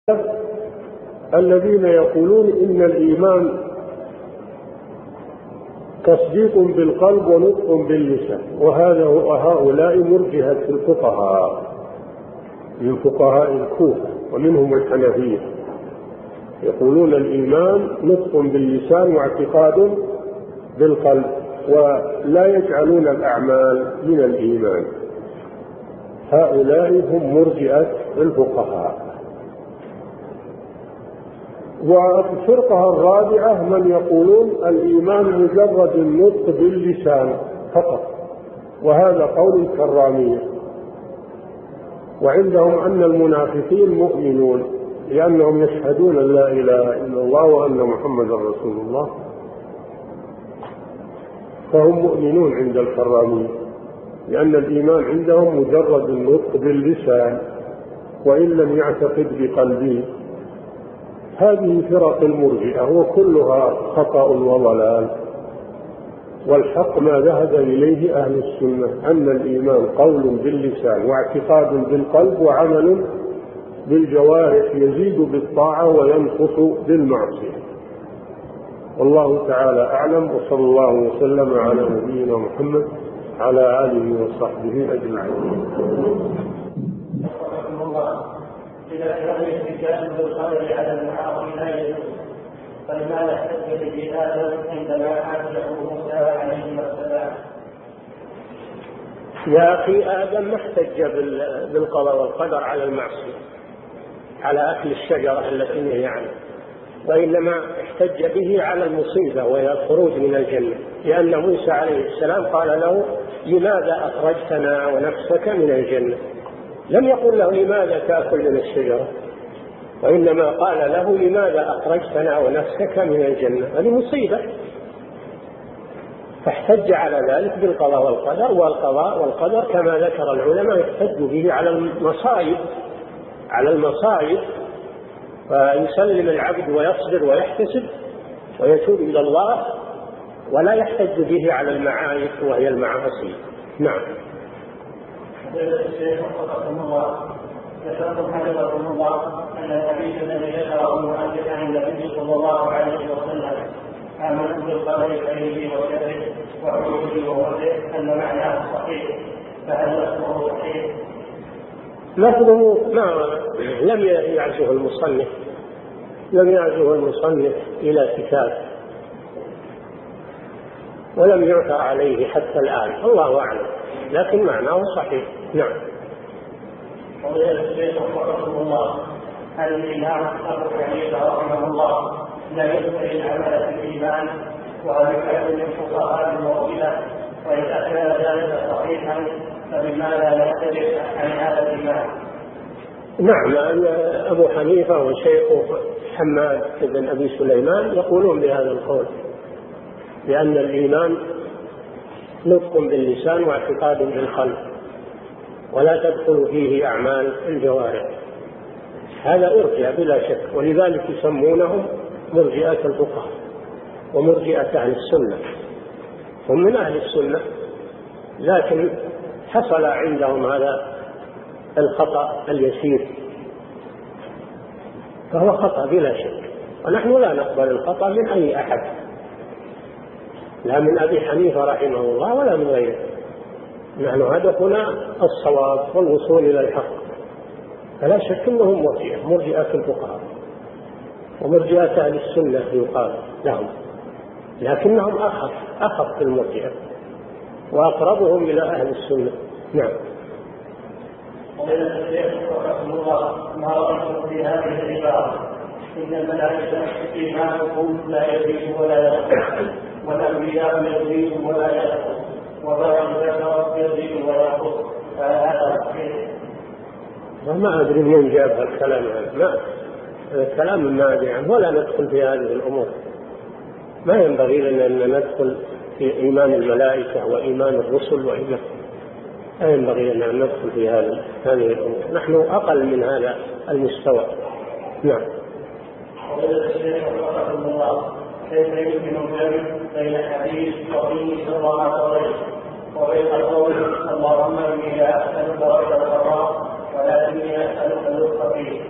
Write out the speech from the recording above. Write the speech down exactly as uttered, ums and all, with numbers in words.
الذين يقولون إن الإيمان تصديق بالقلب ونطق باللسان، وهذا وهؤلاء مرجئة الفقهاء من فقهاء الكوفة ومنهم الحنفية، يقولون الإيمان نطق باللسان واعتقاد بالقلب، ولا يجعلون الأعمال من الإيمان. هؤلاء هم مرجئة الفقهاء. والفرقة الرابعة من يقولون الإيمان مجرد النطق باللسان فقط، وهذا قول الكرامية. وعندهم أن المنافقين مؤمنون لأنهم يشهدون أن لا إله إلا الله وأن محمدا رسول الله، فهم مؤمنون عند الكرامية، لأن الإيمان عندهم مجرد النطق باللسان وإن لم يعتقد بقلبه. هذه فرق المرجئة وكلها خطأ وضلال، والحق ما ذهب إليه أهل السنة أن الإيمان قول باللسان واعتقاد بالقلب وعمل بالجوارح، يزيد بالطاعة وينقص بالمعصية. والله تعالى أعلم، وصلى الله وسلم على نبينا محمد على آله وصحبه أجمعين. إذا كان الاحتجاج بالقدر على المعاصي لا يجوز، فلماذا احتج به آدم عندما حاجه موسى عليه السلام؟ يا أخي، آدم ما احتج بالقضاء والقدر على المعصية، على أكل الشجرة التي نهي عنها، وإنما احتج به على المصيبة وهي الخروج من الجنة، لأن موسى عليه السلام قال له: لماذا أخرجتنا ونفسك من الجنة؟ لم يقل له: لماذا تأكل من الشجرة؟ وإنما قال له: لماذا أخرجتنا ونفسك من الجنة؟ هذه مصيبة. فاحتج على ذلك بالقضاء والقدر، والقضاء والقدر كما ذكر العلماء يحتج به على المصائب على المصائب فيسلم العبد ويصبر ويحتسب ويتوب إلى الله، ولا يحتج به على المعايب وهي المعاصي. نعم. ذكرتم حفظكم الله أن الحديث الذي ذكره المؤلف عن النبي صلى الله عليه وسلم آمنت بالقدر خيره وشره وعلوه وغيره أن معناه صحيح، فهل لفظه صحيح؟ لفظه ما لم يعزه المصنف لم يعزه المصنف إلى كتاب، ولم يعثر عليه حتى الآن، الله أعلم، لكن معناه صحيح. نعم. وقال الشيخ رحمه الله: هل الإمام أبو حنيفة رحمه الله لا يدخل العمل في الإيمان، وهل كان من فقهاء المعتزلة؟ وإذا كان ذلك صحيحا فبماذا نختلف عن هذا الإمام؟ نعم، أبو حنيفة وشيخه حماد بن أبي سليمان يقولون بهذا القول، لأن الإيمان نطق باللسان واعتقاد بالقلب، ولا تدخل فيه أعمال الجوارح. هذا أرجع بلا شك، ولذلك يسمونهم مرجئة الفقهاء ومرجئة أهل السنة. هم من أهل السنة، لكن حصل عندهم هذا الخطأ اليسير، فهو خطأ بلا شك، ونحن لا نقبل الخطأ من أي أحد، لا من أبي حنيفة رحمه الله ولا من غيره. نحن هدفنا الصواب والوصول إلى الحق، فلا شك أنهم مرجئة مرجئة الفقهاء ومرجئة أهل السنة يقال لهم، لكنهم أخف أخف في المرجئة وأقربهم إلى أهل السنة. نعم. وقال الشيخ رحمه الله: ما رأيتم في هذه العبارة؟ إن الملائكة إيمانكم لا يزيد ولا ينقص، والأنبياء يزيد ولا ينقص، وبعض البشر يزيد ولا ينقص، فهذا صحيح؟ وما أدري من جاب الكلام هذا، ما الكلام ما أدري عنه، ولا ندخل في هذه الأمور. ما ينبغي لنا أن ندخل في إيمان الملائكة وإيمان الرسل، وإلا لا ينبغي لنا أن ندخل في هذه هذه الأمور، نحن أقل من هذا المستوى. نعم. وقال الشيخ رحمه الله: كيف يمكن الجمع بين حديث قوله صلى الله عليه وسلم وبين قوله اللهم إني لا أسألك رد القضاء ولكني أسألك اللطف فيه؟